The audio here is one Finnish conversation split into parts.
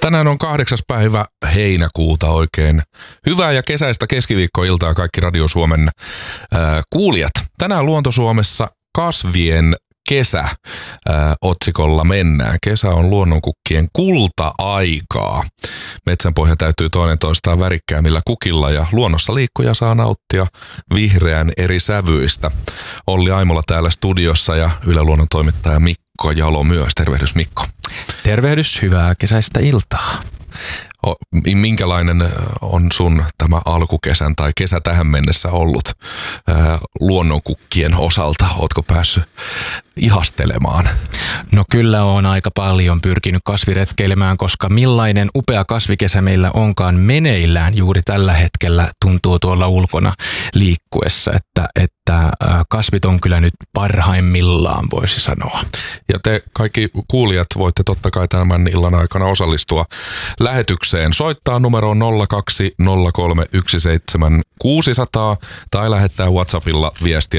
Tänään on 8. päivä heinäkuuta. Oikein hyvää ja kesäistä keskiviikkoiltaa kaikki Radio Suomen kuulijat. Tänään Luonto-Suomessa kasvien kesä otsikolla mennään. Kesä on luonnonkukkien kulta-aikaa. Metsänpohja täytyy toinen toistaan värikkäämillä kukilla ja luonnossa liikkuja saa nauttia vihreän eri sävyistä. Olli Aimola täällä studiossa ja Yle Luonnon toimittaja Mikko Jalo myös. Tervehdys Mikko. Tervehdys, hyvää kesäistä iltaa. Minkälainen on sun tämä alkukesän tai kesä tähän mennessä ollut luonnonkukkien osalta? Ootko päässyt ihastelemaan? No kyllä on aika paljon pyrkinyt kasviretkeilemään, koska millainen upea kasvikesä meillä onkaan meneillään juuri tällä hetkellä tuntuu tuolla ulkona liikkuessa, että kasvit on kyllä nyt parhaimmillaan, voisi sanoa. Ja te kaikki kuulijat voitte totta kai tämän illan aikana osallistua lähetykseen. Soittaa numeroon 020317600 tai lähettää WhatsAppilla viestiä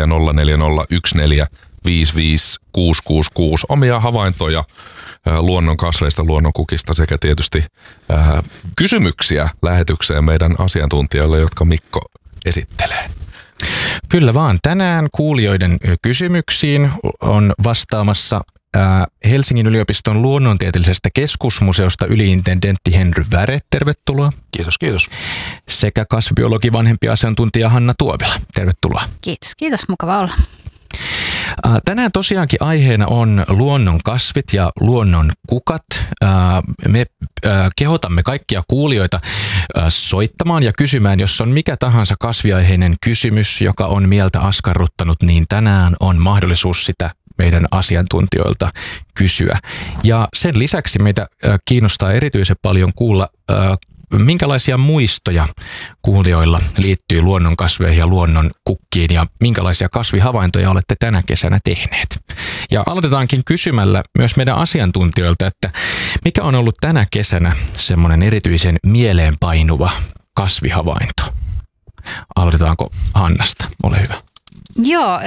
0401455666. Omia havaintoja luonnon kasveista, luonnonkukista sekä tietysti kysymyksiä lähetykseen meidän asiantuntijoille, jotka Mikko esittelee. Kyllä vaan. Tänään kuulijoiden kysymyksiin on vastaamassa Helsingin yliopiston luonnontieteellisestä keskusmuseosta yliintendentti Henry Väre. Tervetuloa. Kiitos. Sekä kasvibiologi vanhempi asiantuntija Hanna Tuovila. Tervetuloa. Kiitos. Mukava olla. Tänään tosiaankin aiheena on luonnon kasvit ja luonnon kukat. Me kehotamme kaikkia kuulijoita soittamaan ja kysymään, jos on mikä tahansa kasviaiheinen kysymys, joka on mieltä askarruttanut, niin tänään on mahdollisuus sitä meidän asiantuntijoilta kysyä. Ja sen lisäksi meitä kiinnostaa erityisen paljon kuulla, minkälaisia muistoja kuulijoilla liittyy luonnonkasveihin ja luonnon kukkiin ja minkälaisia kasvihavaintoja olette tänä kesänä tehneet. Ja aloitetaankin kysymällä myös meidän asiantuntijoilta, että mikä on ollut tänä kesänä semmoinen erityisen mieleenpainuva kasvihavainto? Aloitetaanko Hannasta? Ole hyvä. Joo,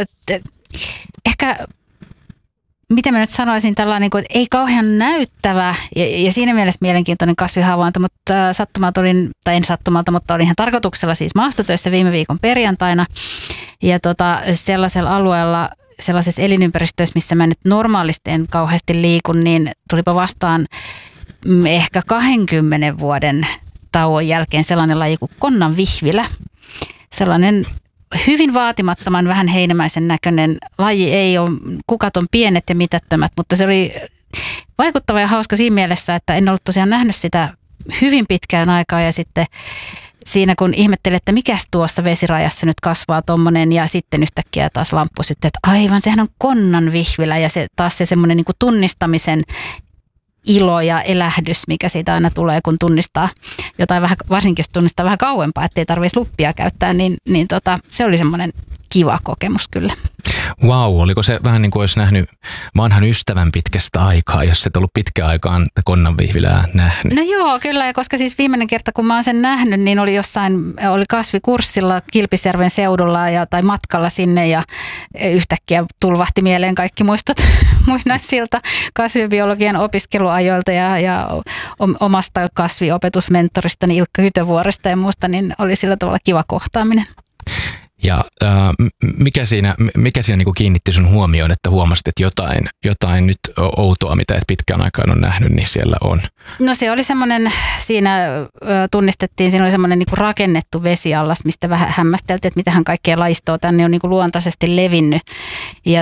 ehkä miten mä nyt sanoisin, tällainen, niin ei kauhean näyttävä ja siinä mielessä mielenkiintoinen kasvihavainto, mutta olin ihan tarkoituksella siis maastotöissä viime viikon perjantaina. Ja sellaisella alueella, sellaisessa elinympäristössä, missä mä nyt normaalisti en kauheasti liikun, niin tulipa vastaan ehkä 20 vuoden tauon jälkeen sellainen laji kuin konnanvihvilä. Sellainen hyvin vaatimattoman, vähän heinämäisen näköinen laji. Ei ole, kukat on pienet ja mitättömät, mutta se oli vaikuttava ja hauska siinä mielessä, että en ollut tosiaan nähnyt sitä hyvin pitkään aikaa ja sitten siinä kun ihmettelin, että mikäs tuossa vesirajassa nyt kasvaa tommonen ja sitten yhtäkkiä taas lamppu syttyi, että aivan sehän on konnanvihvilä ja se taas se semmoinen niin kuin tunnistamisen ilo ja elähdys, mikä siitä aina tulee, kun tunnistaa jotain vähän, varsinkin jos tunnistaa vähän kauempaa, ettei tarvitsisi luppia käyttää, niin se oli semmoinen kiva kokemus kyllä. Vau, oliko se vähän niin kuin olisi nähnyt vanhan ystävän pitkästä aikaa, jos et ollut pitkään aikaan konnanvihvilää nähnyt? No joo, kyllä, ja koska siis viimeinen kerta, kun mä oon sen nähnyt, niin oli kasvikurssilla Kilpisjärven seudulla tai matkalla sinne, ja yhtäkkiä tulvahti mieleen kaikki muistot muinaisilta kasvibiologian opiskeluajoilta ja omasta kasviopetusmentoristani Ilkka Hytövuoresta ja muusta, niin oli sillä tavalla kiva kohtaaminen. Ja mikä siinä niin kuin kiinnitti sun huomioon, että huomasit, että jotain nyt outoa, mitä et pitkään aikaan on nähnyt, niin siellä on? No se oli semmoinen, siinä tunnistettiin, siinä oli semmoinen niin kuin rakennettu vesiallas, mistä vähän hämmästeltiin, että mitähän kaikkea laistoa tänne on niin kuin luontaisesti levinnyt. Ja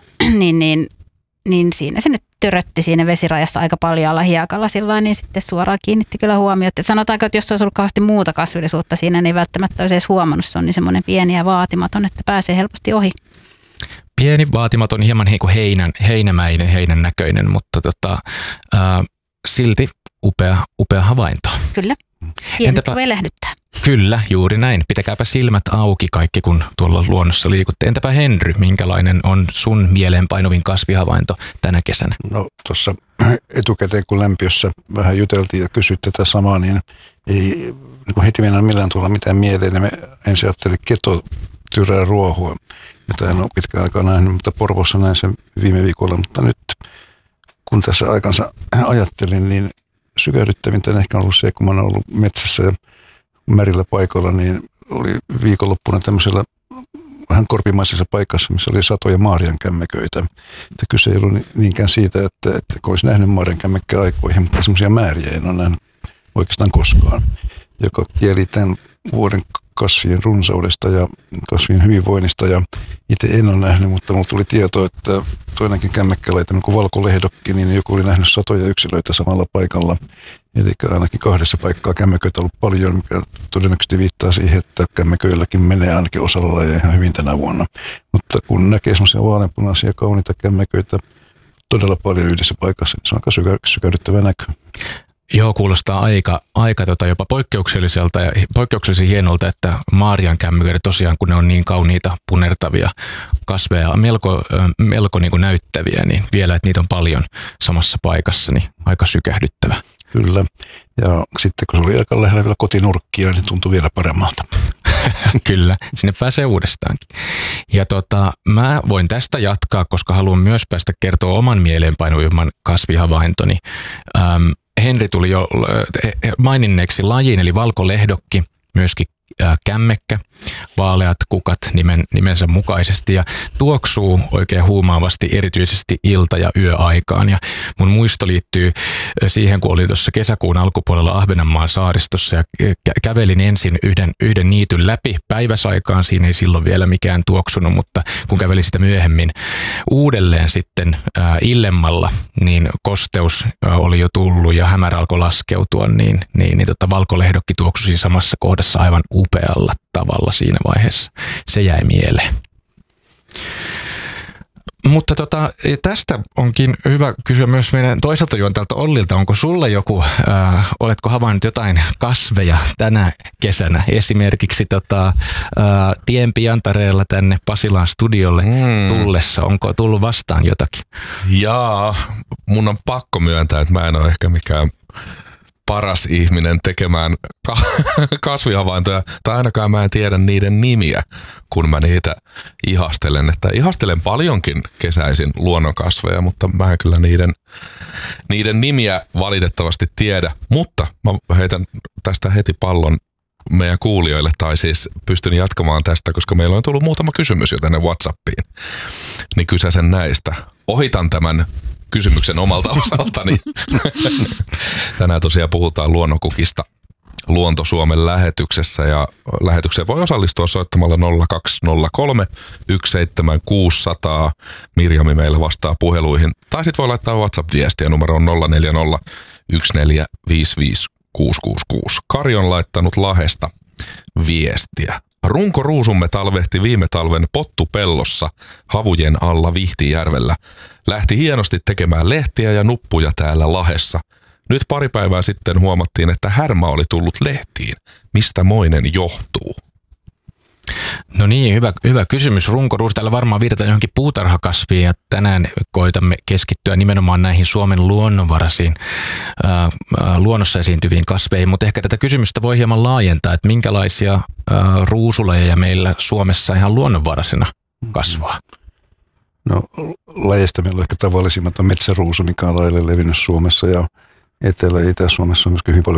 niin siinä se nyt törötti siinä vesirajassa aika paljon hiekalla sillain, niin sitten suoraan kiinnitti kyllä huomiota. Sanotaanko, että jos olisi ollut kauheasti muuta kasvillisuutta siinä, niin ei välttämättä olisi edes huomannut. Se on niin semmoinen pieni ja vaatimaton, että pääsee helposti ohi. Pieni, vaatimaton, hieman niin kuin heinämäinen, heinän näköinen, mutta silti upea havainto. Kyllä. Pienet voi elähdyttää. Kyllä, juuri näin. Pitäkääpä silmät auki kaikki, kun tuolla luonnossa liikutte. Entäpä Henry, minkälainen on sun mieleenpainuvin kasvihavainto tänä kesänä? No tuossa etukäteen, kun lämpiössä vähän juteltiin ja kysyit tätä samaa, niin ei heti mennä millään tuolla mitään mieleen. Me ensin ajattelin ketotyrää ruohua, jota en ole pitkään aikaa nähnyt, mutta Porvoossa näin sen viime viikolla. Mutta nyt kun tässä aikansa ajattelin, niin sykähdyttävintä ehkä on ollut se, kun mä oon ollut metsässä ja märillä paikoilla, niin oli viikonloppuna tämmöisellä vähän korpimaisessa paikassa, missä oli satoja maariankämmeköitä. Että kyse ei ollut niinkään siitä, että olisi nähnyt maariankämmekkää aikoihin, mutta semmoisia määriä en ole nähnyt oikeastaan koskaan, joka kieli tämän vuoden kasvien runsaudesta ja kasvien hyvinvoinnista. Ja itse en ole nähnyt, mutta minulla tuli tieto, että toinenkin kämmekkälajite, niin kuin valkolehdokki, niin joku oli nähnyt satoja yksilöitä samalla paikalla. Eli ainakin 2 paikkaa kämmeköitä on ollut paljon, mikä todennäköisesti viittaa siihen, että kämmeköilläkin menee ainakin osalla lajeja ihan hyvin tänä vuonna. Mutta kun näkee semmoisia vaaleanpunaisia kauniita kämmeköitä todella paljon yhdessä paikassa, niin se on aika sykähdyttävä näkö. Joo, kuulostaa aika jopa poikkeukselliselta ja poikkeuksellisen hienolta, että maariankämmeköitä tosiaan, kun ne on niin kauniita, punertavia kasveja, melko niin kuin näyttäviä, niin vielä, että niitä on paljon samassa paikassa, niin aika sykähdyttävä. Kyllä. Ja sitten kun se oli aika lähellä vielä kotinurkkia, niin tuntui vielä paremmalta. Kyllä, sinne pääsee uudestaankin. Ja mä voin tästä jatkaa, koska haluan myös päästä kertoa oman mieleenpainuvimman kasvihavaintoni. Henri tuli jo maininneeksi lajin, eli valkolehdokki, myöskin kämmekkä, vaaleat kukat nimensä mukaisesti ja tuoksuu oikein huumaavasti erityisesti ilta- ja yöaikaan. Ja mun muisto liittyy siihen, kun olin tuossa kesäkuun alkupuolella Ahvenanmaan saaristossa ja kävelin ensin yhden niityn läpi päiväsaikaan. Siinä ei silloin vielä mikään tuoksunut, mutta kun kävelin sitä myöhemmin uudelleen sitten illemmalla, niin kosteus oli jo tullut ja hämärä alkoi laskeutua, niin valkolehdokki tuoksui samassa kohdassa aivan upealla tavalla siinä vaiheessa. Se jäi mieleen. Mutta tästä onkin hyvä kysyä myös meidän toiselta juontajalta Ollilta. Onko sulla joku, oletko havainnut jotain kasveja tänä kesänä? Esimerkiksi tien Piantareella tänne Pasilan studiolle tullessa. Onko tullut vastaan jotakin? Jaa, mun on pakko myöntää, että mä en ole ehkä mikään paras ihminen tekemään kasvihavaintoja, tai ainakaan mä en tiedä niiden nimiä, kun mä niitä ihastelen. Että ihastelen paljonkin kesäisin luonnonkasveja, mutta mä en kyllä niiden nimiä valitettavasti tiedä. Mutta mä heitän tästä heti pallon meidän kuulijoille, tai siis pystyn jatkamaan tästä, koska meillä on tullut muutama kysymys jo tänne WhatsAppiin. Niin kysäsen näistä. Ohitan tämän kysymyksen omalta osaltani. Tänään tosiaan puhutaan luonnonkukista Luonto Suomen lähetyksessä ja lähetykseen voi osallistua soittamalla 0203 17600. Mirjami meillä vastaa puheluihin. Tai sitten voi laittaa WhatsApp-viestiä numeroon 040 1455666. Kari on laittanut Lahdesta viestiä. Runkoruusumme talvehti viime talven pottupellossa havujen alla Vihtijärvellä. Lähti hienosti tekemään lehtiä ja nuppuja täällä Lahdessa. Nyt pari päivää sitten huomattiin, että härmä oli tullut lehtiin. Mistä moinen johtuu? No niin, hyvä kysymys. Runkoruusu, täällä varmaan viitataan johonkin puutarhakasviin ja tänään koitamme keskittyä nimenomaan näihin Suomen luonnonvaraisiin luonnossa esiintyviin kasveihin, mutta ehkä tätä kysymystä voi hieman laajentaa, että minkälaisia ruusulajeja meillä Suomessa ihan luonnonvaraisena kasvaa? No lajeista meillä on ehkä tavallisimmat on metsäruusu, mikä on laajalle levinnyt Suomessa ja Etelä- ja Itä-Suomessa on myöskin hyvin paljon